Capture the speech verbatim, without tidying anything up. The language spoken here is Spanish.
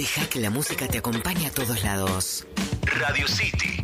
Deja que la música te acompañe a todos lados. Radio City.